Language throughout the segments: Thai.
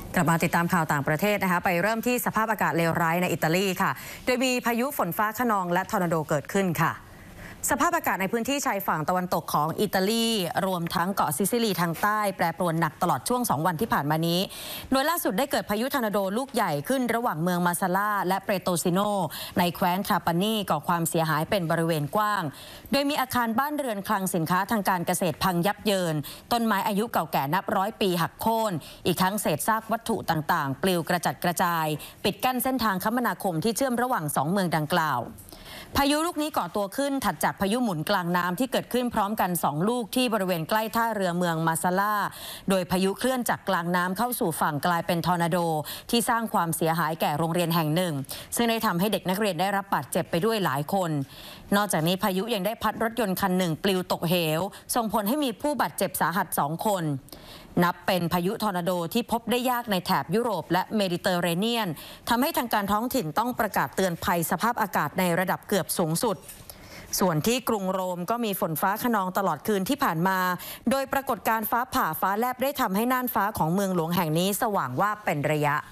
กลับมาติดตามข่าวต่างประเทศนะคะไปเริ่มที่สภาพอากาศเลวร้ายในอิตาลีค่ะโดยมีพายุฝนฟ้าคะนองและทอร์นาโดเกิดขึ้นค่ะสภาพอากาศในพื้นที่ชายฝั่งตะวันตกของอิตาลีรวมทั้งเกาะซิซิลีทางใต้แปรปรวนหนักตลอดช่วง2 วันที่ผ่านมานี้โดยล่าสุดได้เกิดพายุทอร์นาโดลูกใหญ่ขึ้นระหว่างเมืองมาซาล่าและเปรโตซิโนในแคว้นทราปานีก่อความเสียหายเป็นบริเวณกว้างโดยมีอาคารบ้านเรือนคลังสินค้าทางการเกษตรพังยับเยินต้นไม้อายุเก่าแก่นับร้อยปีหักโค่นอีกทั้งเศษซากวัตถุต่างๆปลิวกระจัดกระจายปิดกั้นเส้นทางคมนาคมที่เชื่อมระหว่าง2 เมืองดังกล่าวพายุลูกนี้ก่อตัวขึ้นถัดจากพายุหมุนกลางน้ำที่เกิดขึ้นพร้อมกัน2 ลูกที่บริเวณใกล้ท่าเรือเมืองมาซาล่าโดยพายุเคลื่อนจากกลางน้ำเข้าสู่ฝั่งกลายเป็นทอร์นาโดที่สร้างความเสียหายแก่โรงเรียนแห่งหนึ่งซึ่งได้ทำให้เด็กนักเรียนได้รับบาดเจ็บไปด้วยหลายคนนอกจากนี้พายุยังได้พัดรถยนต์คันหนึ่งปลิวตกเหวส่งผลให้มีผู้บาดเจ็บสาหัส2 คนนับเป็นพายุทอร์นาโดที่พบได้ยากในแถบยุโรปและเมดิเตอร์เรเนียนทำให้ทางการท้องถิ่นต้องประกาศเตือนภัยสภาพอากาศในระดับเกือบสูงสุดส่วนที่กรุงโรมก็มีฝนฟ้าคะนองตลอดคืนที่ผ่านมาโดยปรากฏการณ์ฟ้าผ่าฟ้าแลบได้ทำให้น่านฟ้าของเมืองหลวงแห่งนี้สว่างว่าเป็นระยะ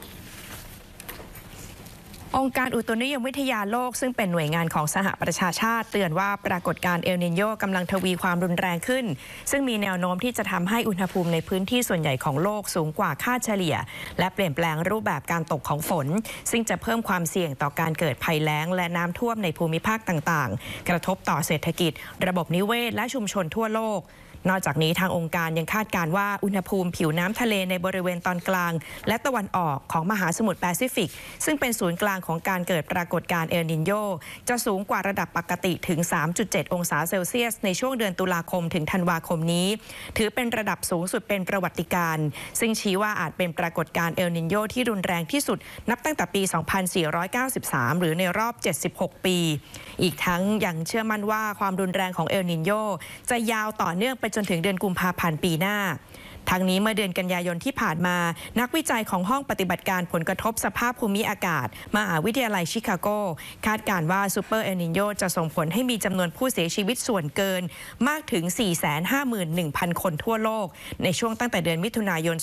องค์การอุตุนิยมวิทยาโลกซึ่งเป็นหน่วยงานของสหประชาชาติเตือนว่าปรากฏการณ์เอลนิโญกำลังทวีความรุนแรงขึ้นซึ่งมีแนวโน้มที่จะทำให้อุณหภูมิในพื้นที่ส่วนใหญ่ของโลกสูงกว่าค่าเฉลี่ยและเปลี่ยนแปลงรูปแบบการตกของฝนซึ่งจะเพิ่มความเสี่ยงต่อการเกิดภัยแล้งและน้ำท่วมในภูมิภาคต่างๆกระทบต่อเศรษฐกิจระบบนิเวศและชุมชนทั่วโลกนอกจากนี้ทางองค์การยังคาดการณ์ว่าอุณหภูมิผิวน้ำทะเลในบริเวณตอนกลางและตะวันออกของมหาสมุทรแปซิฟิกซึ่งเป็นศูนย์กลางของการเกิดปรากฏการณ์เอลนิโญจะสูงกว่าระดับปกติถึง 3.7 องศาเซลเซียสในช่วงเดือนตุลาคมถึงธันวาคมนี้ถือเป็นระดับสูงสุดเป็นประวัติการณ์ซึ่งชี้ว่าอาจเป็นปรากฏการณ์เอลนิโญที่รุนแรงที่สุดนับตั้งแต่ปี 2493 หรือในรอบ 76 ปีอีกทั้งยังเชื่อมั่นว่าความรุนแรงของเอลนิโญจะยาวต่อเนื่องไปจนถึงเดือนกุมภาพันธ์ปีหน้าทั้งนี้เมื่อเดือนกันยายนที่ผ่านมานักวิจัยของห้องปฏิบัติการผลกระทบสภาพภูมิอากาศมหาวิทยาลัยชิคาโกคาดการณ์ว่าซูเปอร์เอลนิโญจะส่งผลให้มีจำนวนผู้เสียชีวิตส่วนเกินมากถึง 451,000 คนทั่วโลกในช่วงตั้งแต่เดือนมิถุนายน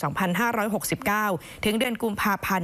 2569 ถึงเดือนกุมภาพันธ์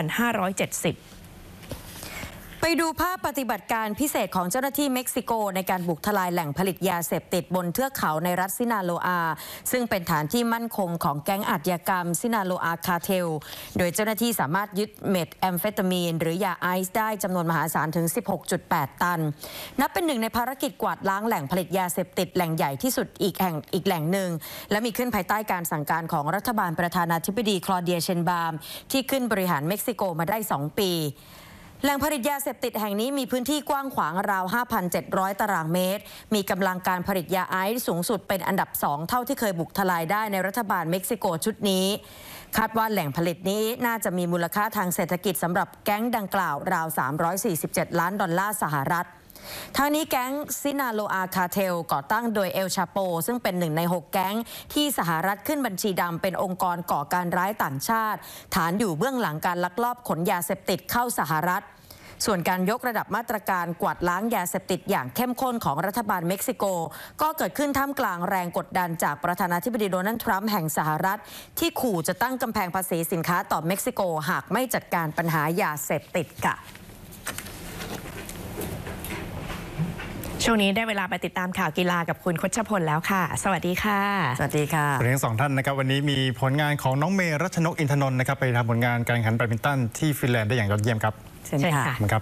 2570 ไปดูภาพปฏิบัติการพิเศษของเจ้าหน้าที่เม็กซิโกในการบุกทลายแหล่งผลิตยาเสพติดบนเทือกเขาในรัฐซินาโลอาซึ่งเป็นฐานที่มั่นคงของแก๊งอาชญากรรมซินาโลอาคาร์เทลโดยเจ้าหน้าที่สามารถยึดเม็ดแอมเฟตามีนหรือยาไอซ์ได้จำนวนมหาศาลถึง 16.8 ตันนับเป็นหนึ่งในภารกิจกวาดล้างแหล่งผลิตยาเสพติดแหล่งใหญ่ที่สุดอีกแหล่งหนึ่งและมีขึ้นภายใต้การสั่งการของรัฐบาลประธานาธิบดีคลอเดียเชนบาร์มที่ขึ้นบริหารเม็กซิโกมาได้2 ปีแหล่งผลิตยาเสพติดแห่งนี้มีพื้นที่กว้างขวางราว 5,700 ตารางเมตรมีกำลังการผลิตยาไอซ์สูงสุดเป็นอันดับ2เท่าที่เคยบุกทลายได้ในรัฐบาลเม็กซิโกชุดนี้คาดว่าแหล่งผลิตนี้น่าจะมีมูลค่าทางเศรษฐกิจสำหรับแก๊งดังกล่าวราว$347 ล้านสหรัฐทางนี้แก๊งซินาโลอาคาร์เทลก่อตั้งโดยเอลชาโปซึ่งเป็น1 ใน 6 แก๊งที่สหรัฐขึ้นบัญชีดำเป็นองค์กรก่อการร้ายต่างชาติฐานอยู่เบื้องหลังการลักลอบขนยาเสพติดเข้าสหรัฐส่วนการยกระดับมาตรการกวาดล้างยาเสพติดอย่างเข้มข้นของรัฐบาลเม็กซิโกก็เกิดขึ้นท่ามกลางแรงกดดันจากประธานาธิบดีโดนัลด์ทรัมป์แห่งสหรัฐที่ขู่จะตั้งกำแพงภาษีสินค้าต่อเม็กซิโกหากไม่จัดการปัญหายาเสพติดค่ะช่วงนี้ได้เวลาไปติดตามข่าวกีฬากับคุณคชพลแล้วค่ะสวัสดีค่ะสวัสดีค่ะทั้ง2 ท่านนะครับวันนี้มีผลงานของน้องเมย์รัชนกอินทนนท์นะครับไปทำผลงานการแข่งขันแบดมินตันที่ฟินแลนด์ได้อย่างยอดเยี่ยมครับใช่ค่ะครับ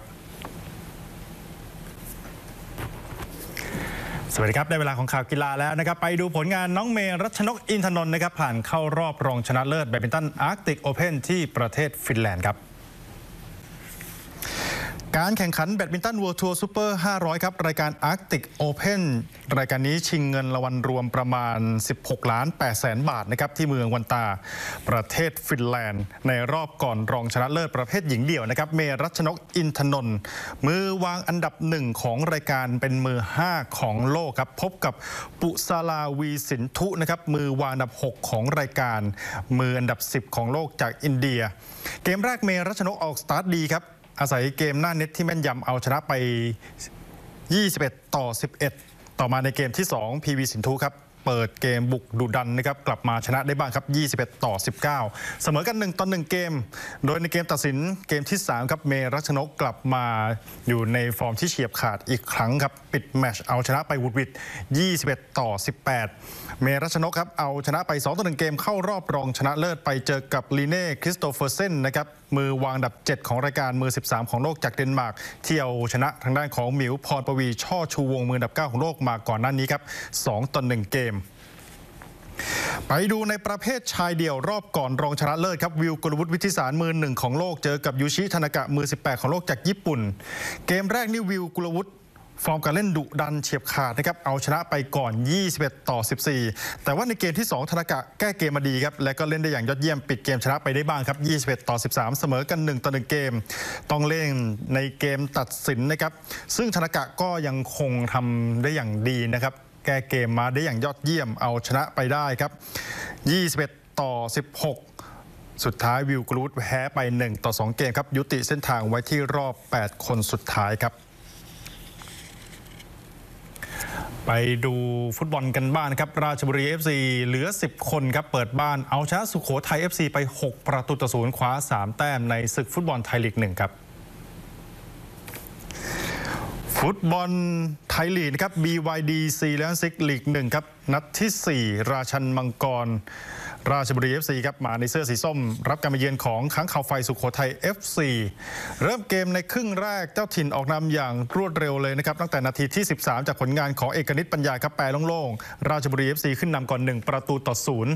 สวัสดีครับได้เวลาของข่าวกีฬาแล้วนะครับไปดูผลงานน้องเมย์รัชนกอินทนนท์นะครับผ่านเข้ารอบรองชนะเลิศแบดมินตันอาร์กติกโอเพ่นที่ประเทศฟินแลนด์ครับการแข่งขันแบดมินตันเวิลด์ทัวร์ซูเปอร์ 500 ครับรายการ Arctic Open รายการนี้ชิงเงินรางวัลรวมประมาณ 16,800,000 บาทนะครับที่เมืองวันตาประเทศฟินแลนด์ในรอบก่อนรองชนะเลิศประเภทหญิงเดี่ยวนะครับเมรัชนกอินทนนท์มือวางอันดับ1ของรายการเป็นมือ5ของโลกครับพบกับปุซาลาวีสินทุนะครับมือวางอันดับ6ของรายการมืออันดับ10ของโลกจากอินเดียเกมแรกเมรัชนกออกสตาร์ทดีครับอาศัยเกมหน้าเน็ตที่แม่นยำเอาชนะไป21-11ต่อมาในเกมที่2พีวีสินธุครับเปิดเกมบุกดุดันนะครับกลับมาชนะได้บ้างครับ21-19เสมอกัน1-1เกมโดยในเกมตัดสินเกมที่3ครับเมรัชนกกลับมาอยู่ในฟอร์มที่เฉียบขาดอีกครั้งครับปิดแมตช์เอาชนะไปวุดวิด21-18เมรัชนกครับเอาชนะไป2-1เกมเข้ารอบรองชนะเลิศไปเจอกับลีเน่คริสโตเฟอร์เซนนะครับมือวางอันดับ7ของรายการมือ13ของโลกจากเดนมาร์กที่เอาชนะทางด้านของหมิวพรปวีช่อชูวงมืออันดับ9ของโลกมาก่อนหน้านี้ครับ2-1เกมไปดูในประเภทชายเดี่ยวรอบก่อนรองชนะเลิศครับวิวกุลวุฒิวิทิสารมือ1ของโลกเจอกับยูชิทานากะมือ18ของโลกจากญี่ปุ่นเกมแรกนี่วิวกุลวุฒิฟอร์มการเล่นดุดันเฉียบขาดนะครับเอาชนะไปก่อน21-14แต่ว่าในเกมที่2ธนากะแก้เกมมาดีครับและก็เล่นได้อย่างยอดเยี่ยมปิดเกมชนะไปได้บ้างครับ21-13เสมอกัน1-1เกมต้องเล่นในเกมตัดสินนะครับซึ่งธนากะก็ยังคงทำได้อย่างดีนะครับแก้เกมมาได้อย่างยอดเยี่ยมเอาชนะไปได้ครับ21-16สุดท้ายวิวกุลวุฒิแพ้ไป1-2เกมครับยุติเส้นทางไว้ที่รอบ8คนสุดท้ายครับไปดูฟุตบอลกันบ้างนะครับราชบุรี FC เหลือ10คนครับเปิดบ้านเอาชนะสุโขทัย FC ไป6-0คว้า3แต้มในศึกฟุตบอลไทยลีก1ครับฟุตบอลไทยลีกนะครับ BYD Lionsลีก1ครับนัดที่4ราชันมังกรราชบุรี FC ครับมาในเสื้อสีส้มรับการมาเยือนของค้างคาวไฟสุโขทัย FC เริ่มเกมในครึ่งแรกเจ้าถิ่นออกนำอย่างรวดเร็วเลยนะครับตั้งแต่นาทีที่13จากผลงานของเอกนิตปัญญาครับแปรโล่งๆราชบุรี FC ขึ้นนำก่อน1-0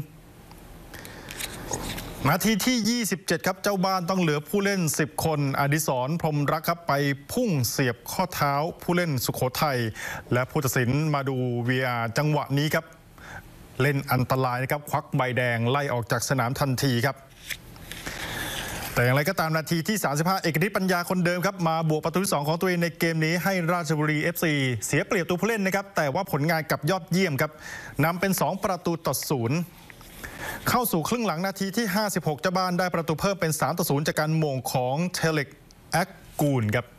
นาทีที่27ครับเจ้าบ้านต้องเหลือผู้เล่น10คนอดิศรพรหมรักครับไปพุ่งเสียบข้อเท้าผู้เล่นสุโขทัยและผู้ตัดสินมาดู VR จังหวะนี้ครับเล่นอันตรายนะครับควักใบแดงไล่ออกจากสนามทันทีครับแต่อย่างไรก็ตามนาทีที่35เอกนิตปัญญาคนเดิมครับมาบวกประตูที่2ของตัวเองในเกมนี้ให้ราชบุรี FC เสียเปรียบตัวผู้เล่นนะครับแต่ว่าผลงานกับยอดเยี่ยมครับนำเป็น2-0เข้าสู่ครึ่งหลังนาทีที่56เจ้าบ้านได้ประตูเพิ่มเป็น3-0จากการโมงของเทเล็กแอคกูลครับ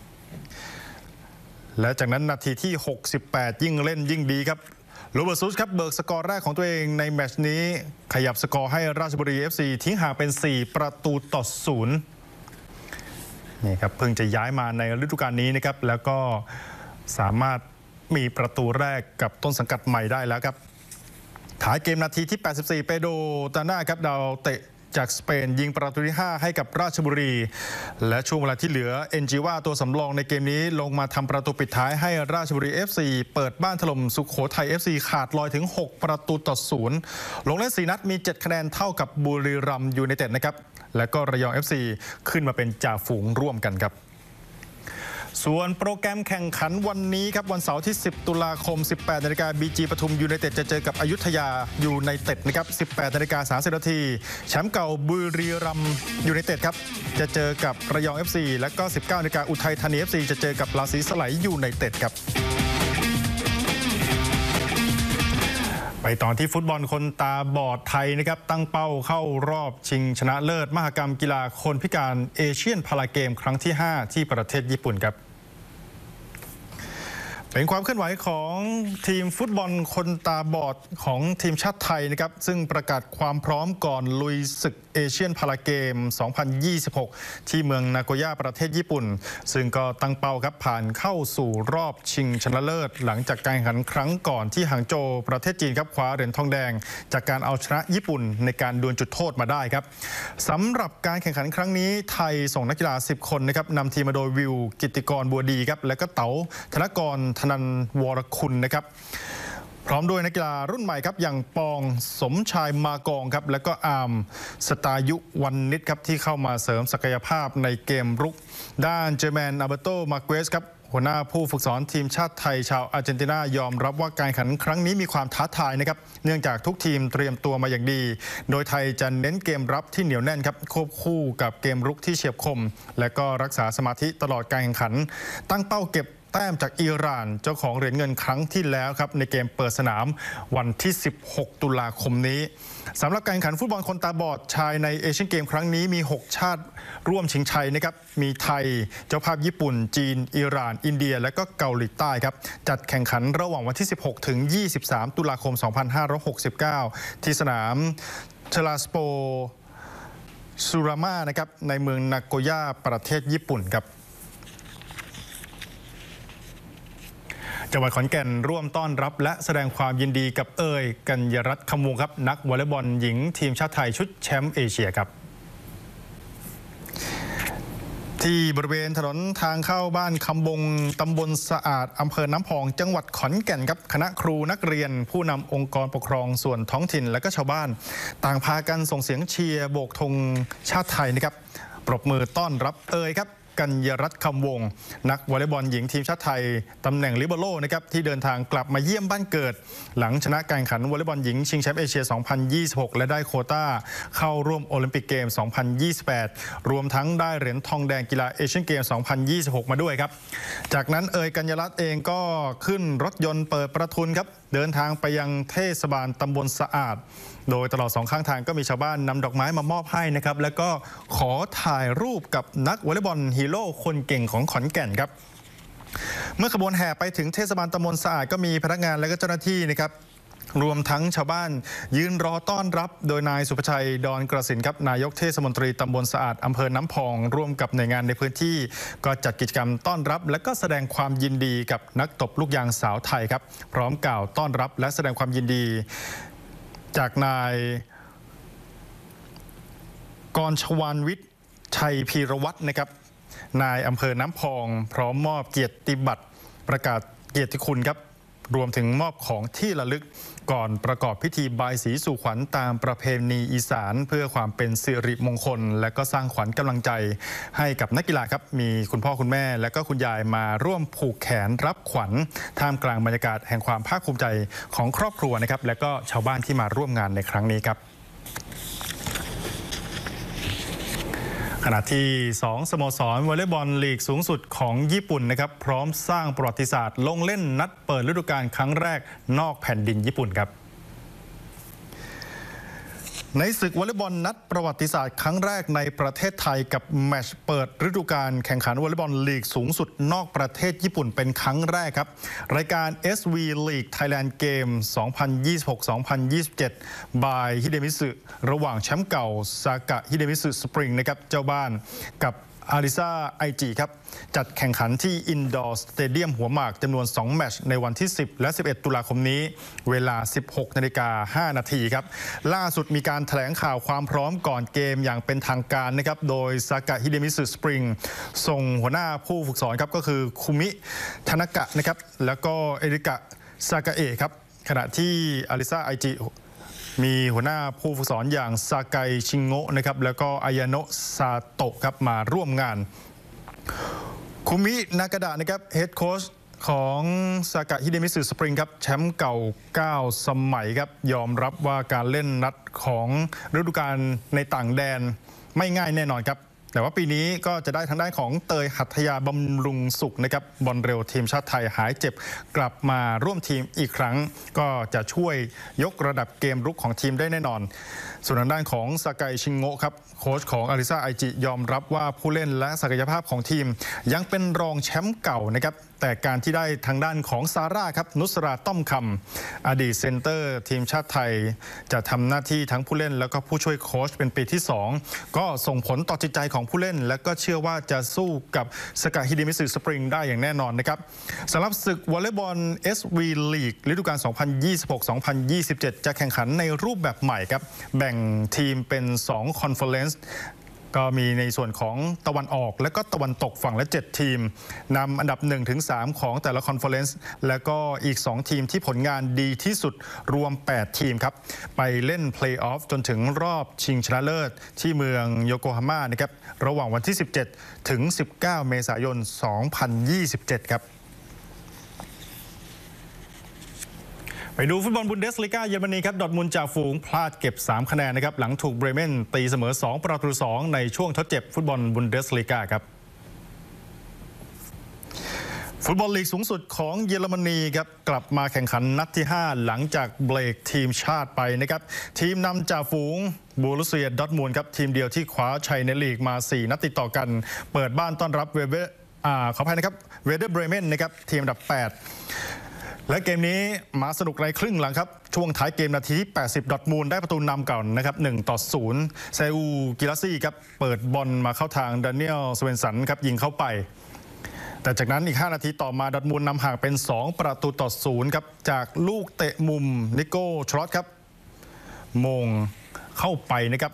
และจากนั้นนาทีที่68ยิ่งเล่นยิ่งดีครับโรเบิร์ตซุสครับเบิกสกอร์แรกของตัวเองในแมตช์นี้ขยับสกอร์ให้ราชบุรี FC ทิ้งห่างเป็น4-0นี่ครับเพิ่งจะย้ายมาในฤดูกาลนี้นะครับแล้วก็สามารถมีประตูแรกกับต้นสังกัดใหม่ได้แล้วครับท้ายเกมนาทีที่84เปโดตาน่าครับดาวเตะจากสเปนยิงประตูที่5ให้กับราชบุรีและช่วงเวลาที่เหลือเอ็นจิว่าตัวสำรองในเกมนี้ลงมาทำประตูปิดท้ายให้ราชบุรี FC เปิดบ้านถล่มสุโขทัย FC ขาดลอยถึง6-0ลงเล่น4นัดมี7คะแนนเท่ากับบุรีรัมย์ยูไนเต็ดนะครับและก็ระยอง FC ขึ้นมาเป็นจ่าฝูงร่วมกันครับส่วนโปรแกรมแข่งขันวันนี้ครับวันเสาร์ที่10ตุลาคม 18 นาฬิกา BG ปทุมยูไนเต็ดจะเจอกับอยุธยายูไนเต็ดนะครับ 18 นาฬิกา 30 นาทีแชมป์เก่าบุรีรัมย์ยูไนเต็ดครับจะเจอกับระยอง FC และก็ 19 นาฬิกาอุทัยธานี FC จะเจอกับราศีสไลยยูไนเต็ดครับไปตอนที่ฟุตบอลคนตาบอดไทยนะครับตั้งเป้าเข้ารอบชิงชนะเลิศมหกรรมกีฬาคนพิการเอเชียนพาราเกมครั้งที่5ที่ประเทศญี่ปุ่นครับเป็นความเคลื่อนไหวของทีมฟุตบอลคนตาบอดของทีมชาติไทยนะครับซึ่งประกาศความพร้อมก่อนลุยศึกเอเชียนพาราเกม 2026 ที่เมืองนาโกย่าประเทศญี่ปุ่นซึ่งก็ตั้งเป้าครับผ่านเข้าสู่รอบชิงชนะเลิศหลังจากการแข่งขันครั้งก่อนที่หางโจวประเทศจีนครับคว้าเหรียญทองแดงจากการเอาชนะญี่ปุ่นในการดวลจุดโทษมาได้ครับสำหรับการแข่งขันครั้งนี้ไทยส่งนักกีฬา10คนนะครับนำทีมมาโดยวิวกิตติกรบัวดีครับและก็เต๋าธนกรธนันวรคุณนะครับพร้อมด้วยนักกีฬารุ่นใหม่ครับอย่างปองสมชายมากองครับและก็อาร์มสตายุวันนิดครับที่เข้ามาเสริมศักยภาพในเกมรุกด้านเจอร์แมนอาเบโตมาเกวสครับหัวหน้าผู้ฝึกสอนทีมชาติไทยชาวอาร์เจนตินายอมรับว่าการแข่งขันครั้งนี้มีความท้าทายนะครับเนื่องจากทุกทีมเตรียมตัวมาอย่างดีโดยไทยจะเน้นเกมรับที่เหนียวแน่นครับควบคู่กับเกมรุกที่เฉียบคมและก็รักษาสมาธิตลอดการแข่งขันตั้งเป้าเก็บแต้มจากอิหร่านเจ้าของเหรียญเงินครั้งที่แล้วครับในเกมเปิดสนามวันที่ 16 ตุลาคมนี้สำหรับการแข่งขันฟุตบอลคนตาบอดชายในเอเชียนเกมครั้งนี้มี 6 ชาติร่วมชิงชัยนะครับมีไทยเจ้าภาพญี่ปุ่นจีนอิหร่านอินเดียและก็เกาหลีใต้ครับจัดแข่งขันระหว่างวันที่ 16 ถึง 23 ตุลาคม 2569 ที่สนามเทราสโปซูราม่านะครับในเมืองนาโกย่าประเทศญี่ปุ่นครับจังหวัดขอนแก่นร่วมต้อนรับและแสดงความยินดีกับเอ๋ยกัญญรัตน์คำวงครับนักวอลเลย์บอลหญิงทีมชาติไทยชุดแชมป์เอเชียครับที่บริเวณถนนทางเข้าบ้านคำบงตำบลสะอาดอำเภอน้ำพองจังหวัดขอนแก่นครับคณะครูนักเรียนผู้นำองค์กรปกครองส่วนท้องถิ่นและก็ชาวบ้านต่างพากันส่งเสียงเชียร์โบกธงชาติไทยนะครับปรบมือต้อนรับเอ๋ยครับกัญญรัตน์คำวงนักวอลเลย์บอลหญิงทีมชาติไทยตำแหน่งลิเบโร่นะครับที่เดินทางกลับมาเยี่ยมบ้านเกิดหลังชนะการแข่งขันวอลเลย์บอลหญิงชิงแชมป์เอเชีย 2026 และได้โควต้าเข้าร่วมโอลิมปิกเกม 2028 รวมทั้งได้เหรียญทองแดงกีฬาเอเชียนเกม 2026 มาด้วยครับจากนั้นเอ๋ยกัญญรัตน์เองก็ขึ้นรถยนต์เปิดประทุนครับเดินทางไปยังเทศบาลตำบลสะอาดโดยตลอด2ข้างทางก็มีชาวบ้านนำดอกไม้มามอบให้นะครับแล้วก็ขอถ่ายรูปกับนักวอลเลย์บอลฮีโร่คนเก่งของขอนแก่นครับเมื่อขบวนแห่ไปถึงเทศบาลตำบลสะอาดก็มีพนักงานและก็เจ้าหน้าที่นะครับรวมทั้งชาวบ้านยืนรอต้อนรับโดยนายสุภชัยดอนกระสินครับนายกเทศมนตรีตำบลสะอาดอำเภอน้ำพองร่วมกับหน่วยงานในพื้นที่ก็จัดกิจกรรมต้อนรับและก็แสดงความยินดีกับนักตบลูกยางสาวไทยครับพร้อมกล่าวต้อนรับและแสดงความยินดีจากนายกรชวานวิทย์ชัยพีรวัตรนะครับนายอำเภอน้ำพองพร้อมมอบเกียรติบัตรประกาศเกียรติคุณครับรวมถึงมอบของที่ระลึกก่อนประกอบพิธีบายสีสู่ขวัญตามประเพณีอีสานเพื่อความเป็นสิริมงคลและก็สร้างขวัญกำลังใจให้กับนักกีฬาครับมีคุณพ่อคุณแม่และก็คุณยายมาร่วมผูกแขนรับขวัญท่ามกลางบรรยากาศแห่งความภาคภูมิใจของครอบครัวนะครับและก็ชาวบ้านที่มาร่วมงานในครั้งนี้ครับขณะที่2สโมสรวอลเลย์บอลลีกสูงสุดของญี่ปุ่นนะครับพร้อมสร้างประวัติศาสตร์ลงเล่นนัดเปิดฤดูกาลครั้งแรกนอกแผ่นดินญี่ปุ่นครับในศึกวอลเลย์บอลนัดประวัติศาสตร์ครั้งแรกในประเทศไทยกับแมตช์เปิดฤดูกาลแข่งขันวอลเลย์บอลลีกสูงสุดนอกประเทศญี่ปุ่นเป็นครั้งแรกครับรายการ SV League Thailand Game 2026-2027 by ฮิเดมิสึระหว่างแชมป์เก่าซากะฮิเดมิสึสปริงนะครับเจ้าบ้านกับอาริซาไอจิครับจัดแข่งขันที่อินดอร์สเตเดียมหัวหมากจำนวน2แมตช์ในวันที่10และ11ตุลาคมนี้เวลา 16:05 น.ครับล่าสุดมีการแถลงข่าวความพร้อมก่อนเกมอย่างเป็นทางการนะครับโดยซากะฮิเดมิสึสปริงส่งหัวหน้าผู้ฝึกสอนครับก็คือคุมิทานากะนะครับแล้วก็เอริกะซากะเอะครับขณะที่อาริซาไอจิมีหัวหน้าผู้ฝึกสอนอย่างซาไกชิงโงะนะครับแล้วก็อายาโนะซาโตะครับมาร่วมงานคุมินากะดะนะครับเฮดโค้ชของซากะฮิเดมิสึสปริงครับแชมป์เก่า9สมัยครับยอมรับว่าการเล่นนัดของฤดูกาลในต่างแดนไม่ง่ายแน่นอนครับแต่ว่าปีนี้ก็จะได้ทางด้านของเตยหัตถยาบำรุงสุขนะครับบอลเร็วทีมชาติไทยหายเจ็บกลับมาร่วมทีมอีกครั้งก็จะช่วยยกระดับเกมรุกของทีมได้แน่นอนส่วนทางด้านของซาไกชิงโงะครับโค้ชของอาริซาไอจิยอมรับว่าผู้เล่นและศักยภาพของทีมยังเป็นรองแชมป์เก่านะครับแต่การที่ได้ทางด้านของซาร่าครับนุสราต้อมคำอดีตเซนเตอร์ทีมชาติไทยจะทำหน้าที่ทั้งผู้เล่นแล้วก็ผู้ช่วยโค้ชเป็นปีที่2ก็ส่งผลต่อจิตใจของผู้เล่นและก็เชื่อว่าจะสู้กับซากะฮิเดมิสึสปริงได้อย่างแน่นอนนะครับสำหรับศึกวอลเลย์บอล SV League ฤดูกาล 2026-2027 จะแข่งขันในรูปแบบใหม่ครับแบ่งทีมเป็น2 Conferenceก็มีในส่วนของตะวันออกและก็ตะวันตกฝั่งละ7ทีมนำอันดับ 1-3 ของแต่ละคอนเฟอเรนซ์และก็อีก2ทีมที่ผลงานดีที่สุดรวม8ทีมครับไปเล่นเพลย์ออฟจนถึงรอบชิงชนะเลิศที่เมืองโยโกฮาม่านะครับระหว่างวันที่17ถึง19เมษายน2027ครับไปดูฟุตบอลบุนเดสลีกาเยอรมนีครับดอร์ทมุนด์จ่าฝูงพลาดเก็บ3คะแนนนะครับหลังถูกเบรเมนตีเสมอ2-2ในช่วงทดเจ็บฟุตบอลบุนเดสลีกาครับฟุตบอลลีกสูงสุดของเยอรมนีครับกลับมาแข่งขันนัดที่ 5 หลังจากเบรกทีมชาติไปนะครับทีมนำจ่าฝูงบูรุสเซียดอร์ทมุนด์ครับทีมเดียวที่คว้าชัยในลีกมา 4 นัดติดต่อกันเปิดบ้านต้อนรับเวเดอร์เบรเมนนะครับทีมอันดับ 8 และเกมนี้มาสนุกในครึ่งหลังครับช่วงท้ายเกมนาทีที่80ดอร์ทมุนด์ได้ประตูนำก่อนนะครับ1-0เซอูกิลาซี่ครับเปิดบอลมาเข้าทางดานิเอลสเวนสันครับยิงเข้าไปแต่จากนั้นอีก5นาทีต่อมาดอร์ทมุนด์นำห่างเป็น2-0ครับจากลูกเตะมุมนิโก้ชรอตครับมงเข้าไปนะครับ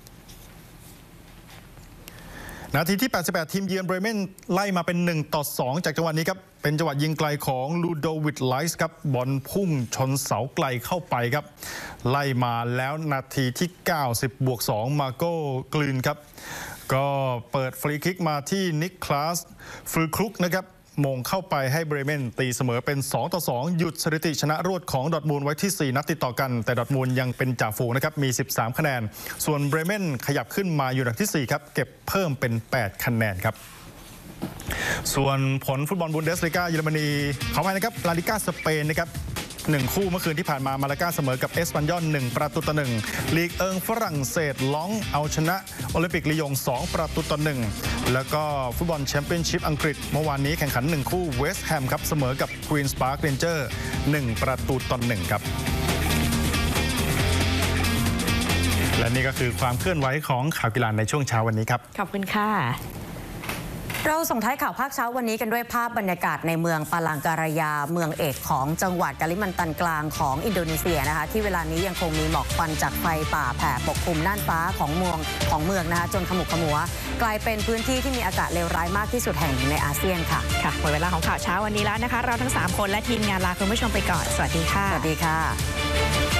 นาทีที่ 88 ทีมเยือนเบรเมนไล่มาเป็น1-2จากจังหวะนี้ครับเป็นจังหวะยิงไกลของลูโดวิดไลส์ครับบอลพุ่งชนเสาไกลเข้าไปครับไล่มาแล้วนาทีที่ 90+2 มาโก้กลืนครับก็เปิดฟรีคิกมาที่นิคลาสฟลูคลุกนะครับมงเข้าไปให้เบรเมนตีเสมอเป็น2-2หยุดสถิติชนะรวดของดอร์ทมุนด์ไว้ที่4นัดติดต่อกันแต่ดอร์ทมุนด์ยังเป็นจ่าฝูงนะครับมี13คะแนนส่วนเบรเมนขยับขึ้นมาอยู่อันดับที่4ครับเก็บเพิ่มเป็น8คะแนนครับส่วนผลฟุตบอลบุนเดสลีกาเยอรมนีขออภัยนะครับลาลิก้าสเปนนะครับ1 คู่เมื่อคืนที่ผ่านมามาลาก้าเสมอกับเอสปันยอล1-1ลีกเอิงฝรั่งเศสล้องเอาชนะโอลิมปิกลียง2-1แล้วก็ฟุตบอลแชมเปี้ยนชิพอังกฤษเมื่อวานนี้แข่งขัน1คู่เวสต์แฮมครับเสมอกับควีนส์พาร์คเรนเจอร์1-1ครับและนี่ก็คือความเคลื่อนไหวของข่าวกีฬาในช่วงเช้าวันนี้ครับขอบคุณค่ะเราส่งท้ายข่าวภาคเช้าวันนี้กันด้วยภาพบรรยากาศในเมืองปาลังการายาเมืองเอกของจังหวัดกาลิมันตันกลางของอินโดนีเซียนะคะที่เวลานี้ยังคงมีหมอกควันจากไฟป่าแผ่ปกคลุมน่านฟ้าของเมืองนะคะจนขมุกขมัวกลายเป็นพื้นที่ที่มีอากาศเลวร้ายมากที่สุดแห่งในอาเซียนค่ะหมดเวลาของข่าวเช้าวันนี้แล้วนะคะเราทั้ง3คนและทีมงานลาคุณผู้ชมไปก่อนสวัสดีค่ะสวัสดีค่ะ